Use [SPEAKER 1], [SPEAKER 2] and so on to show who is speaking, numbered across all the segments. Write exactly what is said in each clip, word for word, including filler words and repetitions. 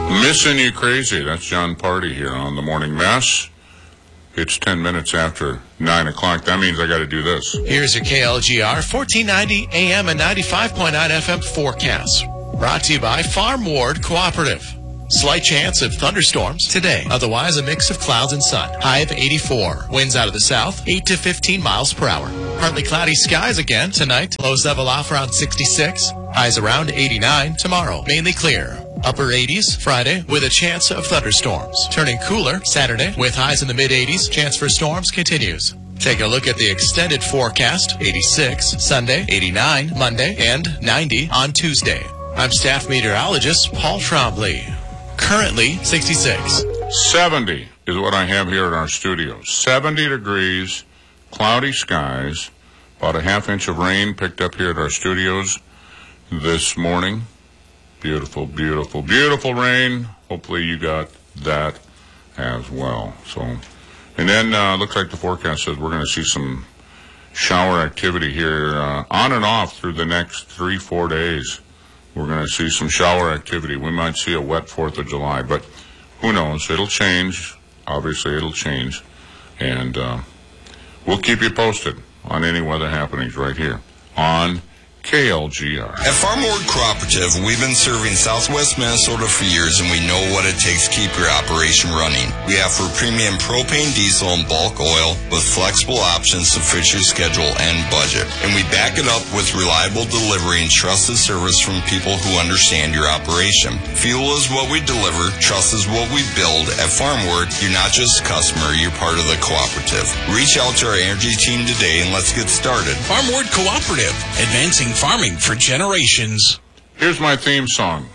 [SPEAKER 1] Missing you crazy. That's John Party here on the Morning Mess. It's ten minutes after nine o'clock. That means I got to do this.
[SPEAKER 2] Here's your K L G R fourteen ninety A M and ninety-five point nine F M forecast. Brought to you by Farm Ward Cooperative. Slight chance of thunderstorms today. Otherwise, a mix of clouds and sun. High of eighty-four. Winds out of the south, eight to fifteen miles per hour. Partly cloudy skies again tonight. Lows level off around sixty-six. Highs around eighty-nine tomorrow. Mainly clear. Upper eighties Friday with a chance of thunderstorms. Turning cooler Saturday with highs in the mid-eighties. Chance for storms continues. Take a look at the extended forecast. eighty-six Sunday, eighty-nine Monday, and ninety on Tuesday. I'm staff meteorologist Paul Trombley. Currently sixty-six.
[SPEAKER 1] seventy is what I have here in our studio. seventy degrees, cloudy skies, about a half inch of rain picked up here at our studios this morning. Beautiful, beautiful, beautiful rain. Hopefully you got that as well. So, and then uh, looks like the forecast says we're going to see some shower activity here uh, on and off through the next three, four days. We're going to see some shower activity. We might see a wet fourth of July, but who knows? It'll change. Obviously, it'll change. And uh, we'll keep you posted on any weather happenings right here on K L G R.
[SPEAKER 3] At Farm Ward Cooperative, we've been serving Southwest Minnesota for years, and we know what it takes to keep your operation running. We offer premium propane, diesel, and bulk oil with flexible options to fit your schedule and budget. And we back it up with reliable delivery and trusted service from people who understand your operation. Fuel is what we deliver. Trust is what we build. At Farm Ward, you're not just a customer, you're part of the cooperative. Reach out to our energy team today and let's get started.
[SPEAKER 4] Farm Ward Cooperative, advancing farming for generations.
[SPEAKER 1] Here's my theme song.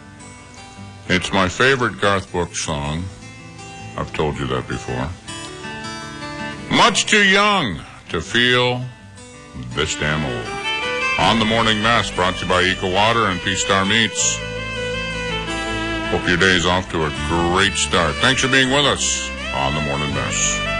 [SPEAKER 1] It's my favorite Garth Brooks song. I've told you that before. Much too young to feel this damn old. On the Morning Mess, brought to you by Eco Water and P-Star Meats. Hope your day's off to a great start. Thanks for being with us on the Morning Mess.